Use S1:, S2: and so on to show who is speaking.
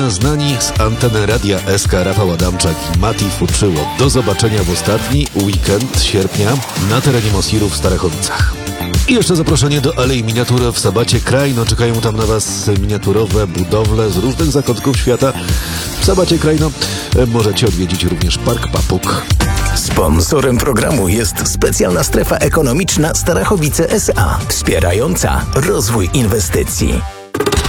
S1: znani z anteny Radia SK Rafał Adamczak i Mati Fuczyło. Do zobaczenia w ostatni weekend sierpnia na terenie Mosiru w Starachowicach. I jeszcze zaproszenie do Alei Miniatur w Sabacie Krajno. Czekają tam na Was miniaturowe budowle z różnych zakątków świata. W Sabacie Krajno możecie odwiedzić również Park Papug.
S2: Sponsorem programu jest specjalna strefa ekonomiczna Starachowice S.A., wspierająca rozwój inwestycji.